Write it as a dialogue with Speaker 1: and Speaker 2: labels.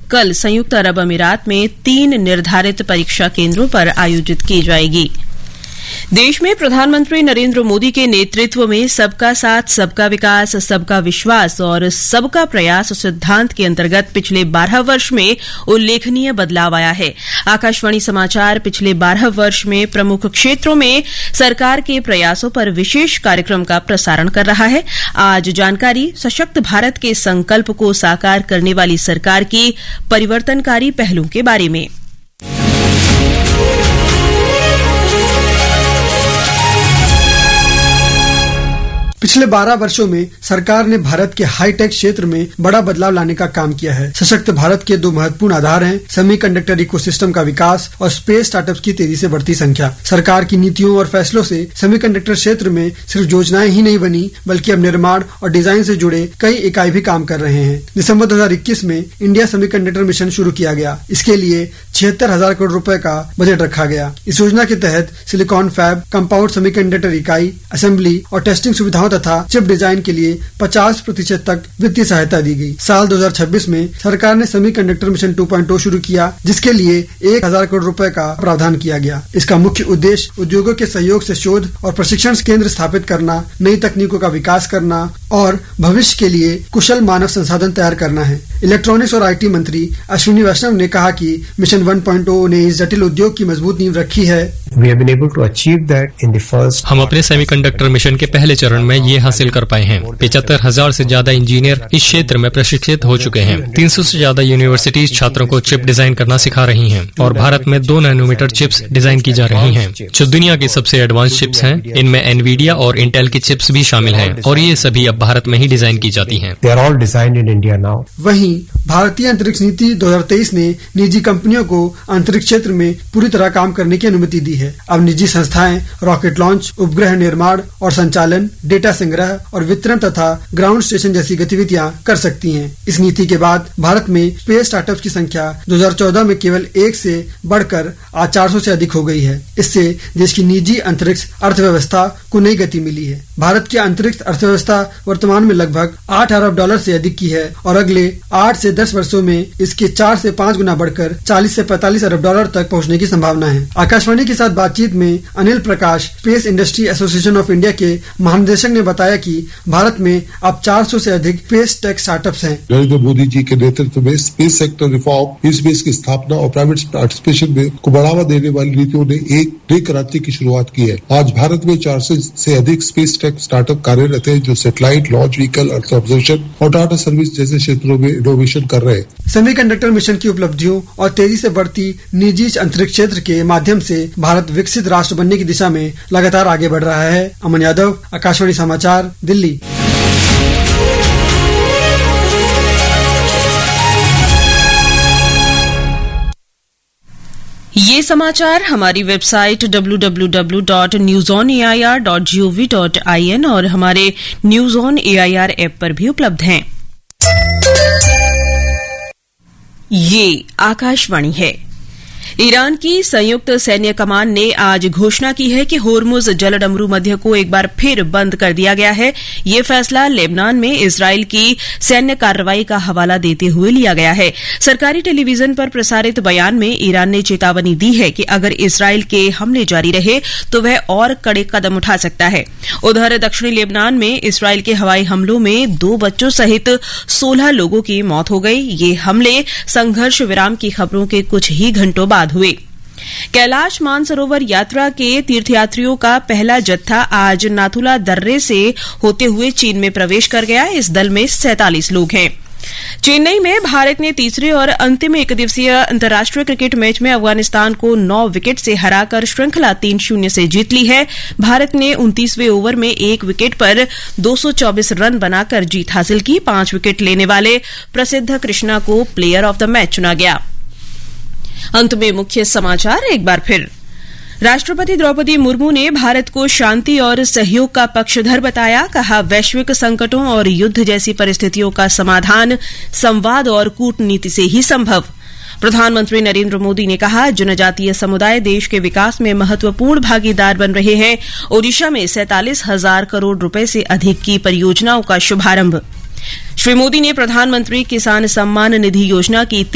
Speaker 1: कल संयुक्त अरब अमीरात में 3 निर्धारित परीक्षा केंद्रों पर आयोजित की जाएगी। देश में प्रधानमंत्री नरेंद्र मोदी के नेतृत्व में सबका साथ, सबका विकास, सबका विश्वास और सबका प्रयास सिद्धांत के अंतर्गत पिछले 12 वर्ष में उल्लेखनीय बदलाव आया है। आकाशवाणी समाचार पिछले 12 वर्ष में प्रमुख क्षेत्रों में सरकार के प्रयासों पर विशेष कार्यक्रम का प्रसारण कर रहा है। आज जानकारी सशक्त भारत के संकल्प को साकार करने वाली सरकार की परिवर्तनकारी पहलों के बारे में।
Speaker 2: पिछले 12 वर्षों में सरकार ने भारत के हाईटेक क्षेत्र में बड़ा बदलाव लाने का काम किया है। सशक्त भारत के 2 महत्वपूर्ण आधार हैं सेमीकंडक्टर इकोसिस्टम का विकास और स्पेस स्टार्टअप्स की तेजी से बढ़ती संख्या। सरकार की नीतियों और फैसलों से सेमीकंडक्टर क्षेत्र में सिर्फ योजनाएं ही नहीं बनी, बल्कि अब निर्माण और डिजाइन से जुड़े कई इकाई भी काम कर रहे हैं। दिसंबर 2021 में इंडिया सेमीकंडक्टर मिशन शुरू किया गया। इसके लिए 76,000 करोड़ रुपए का बजट रखा गया। इस योजना के तहत सिलिकॉन फैब, कंपाउंड सेमीकंडक्टर इकाई, असेंबली और टेस्टिंग सुविधाओं तथा चिप डिजाइन के लिए 50% तक वित्तीय सहायता दी गई। साल 2026 में सरकार ने सेमीकंडक्टर मिशन 2.0 शुरू किया, जिसके लिए 1,000 करोड़ रुपए का प्रावधान किया गया। इसका मुख्य उद्देश्य उद्योगों के सहयोग से शोध और प्रशिक्षण केंद्र स्थापित करना, नई तकनीकों का विकास करना और भविष्य के लिए कुशल मानव संसाधन तैयार करना है। इलेक्ट्रॉनिक्स और IT मंत्री अश्विनी वैष्णव ने कहा कि मिशन 1.0 ने इस जटिल उद्योग की मजबूत नींव रखी है।
Speaker 3: हम अपने सेमीकंडक्टर मिशन के पहले चरण में ये हासिल कर पाए हैं। 75,000 से ज्यादा इंजीनियर इस क्षेत्र में प्रशिक्षित हो चुके हैं। 300 से ज्यादा यूनिवर्सिटीज छात्रों को चिप डिजाइन करना सिखा रही हैं और भारत में 2 नैनोमीटर चिप्स डिजाइन की जा रही हैं, जो दुनिया की सबसे एडवांस चिप्स हैं। इनमें एनवीडिया और इंटेल की चिप्स भी शामिल हैं और ये सभी अब भारत में ही डिजाइन की जाती हैं।
Speaker 2: वहीं भारतीय अंतरिक्ष नीति 2023 ने निजी कंपनियों को अंतरिक्ष क्षेत्र में पूरी तरह काम करने की अनुमति दी है। अब निजी संस्थाएं रॉकेट लॉन्च, उपग्रह निर्माण और संचालन, डेटा संग्रह और वितरण तथा ग्राउंड स्टेशन जैसी गतिविधियां कर सकती हैं। इस नीति के बाद भारत में स्पेस स्टार्टअप्स की संख्या 2014 में केवल 1 से बढ़कर आज 400 से अधिक हो गई है। इससे देश की निजी अंतरिक्ष अर्थव्यवस्था को नई गति मिली है। भारत की अंतरिक्ष अर्थव्यवस्था वर्तमान में लगभग $8 अरब से अधिक की है और अगले 8 से 10 वर्षों में इसके 4 से 5 गुना बढ़कर 40 से 45 अरब डॉलर तक पहुंचने की संभावना है। आकाशवाणी के साथ बातचीत में Anil Prakash, space industry association of India के महानिदेशक ने बताया कि भारत में अब 400 से अधिक स्पेस टेक स्टार्टअप्स हैं।
Speaker 4: नरेंद्र मोदी जी के नेतृत्व में स्पेस सेक्टर रिफॉर्म, स्पेस की स्थापना और प्राइवेट पार्टिसिपेशन में को बढ़ावा देने वाली नीतियों ने एक नई क्रांति की शुरुआत की है। आज भारत में 400 से अधिक स्पेस टेक स्टार्टअप कार्यरत हैं, जो satellite launch vehicle, earth observation और डाटा सर्विस जैसे क्षेत्रों में इनोवेशन कर रहे हैं।
Speaker 2: सेमीकंडक्टर मिशन की उपलब्धियों और तेजी से बढ़ती निजी अंतरिक्ष क्षेत्र के माध्यम से भारत विकसित राष्ट्र बनने की दिशा में लगातार आगे बढ़ रहा है। अमन यादव, आकाशवाणी समाचार, दिल्ली।
Speaker 1: ये समाचार हमारी वेबसाइट www.newsonair.gov.in और हमारे न्यूज ऑन AIR ऐप पर भी उपलब्ध हैं। ये आकाशवाणी है। ईरान की संयुक्त सैन्य कमान ने आज घोषणा की है कि होर्मुज जलडमरू मध्य को एक बार फिर बंद कर दिया गया है। ये फैसला लेबनान में इजराइल की सैन्य कार्रवाई का हवाला देते हुए लिया गया है। सरकारी टेलीविजन पर प्रसारित बयान में ईरान ने चेतावनी दी है कि अगर इजराइल के हमले जारी रहे तो वह और कड़े कदम उठा सकता है। उधर दक्षिणी लेबनान में इजराइल के हवाई हमलों में 2 बच्चों सहित 16 लोगों की मौत हो गई। ये हमले संघर्ष विराम की खबरों के कुछ ही घंटों बाद हुए। कैलाश मानसरोवर यात्रा के तीर्थयात्रियों का पहला जत्था आज नाथुला दर्रे से होते हुए चीन में प्रवेश कर गया। इस दल में 47 लोग हैं। चेन्नई में भारत ने तीसरे और अंतिम एकदिवसीय अंतर्राष्ट्रीय क्रिकेट मैच में अफगानिस्तान को 9 विकेट से हराकर श्रृंखला 3-0 से जीत ली है। भारत ने 29वें ओवर में 1 विकेट पर 224 रन बनाकर जीत हासिल की। 5 विकेट लेने वाले प्रसिद्ध कृष्णा को प्लेयर ऑफ द मैच चुना गया। अंत में मुख्य समाचार एक बार फिर। राष्ट्रपति द्रौपदी मुर्मू ने भारत को शांति और सहयोग का पक्षधर बताया। कहा, वैश्विक संकटों और युद्ध जैसी परिस्थितियों का समाधान संवाद और कूटनीति से ही संभव। प्रधानमंत्री नरेंद्र मोदी ने कहा, जनजातीय समुदाय देश के विकास में महत्वपूर्ण भागीदार बन रहे हैं। ओडिशा में 47,000 करोड़ रुपए से अधिक की परियोजनाओं का शुभारंभ। श्री मोदी ने प्रधानमंत्री किसान सम्मान निधि योजना की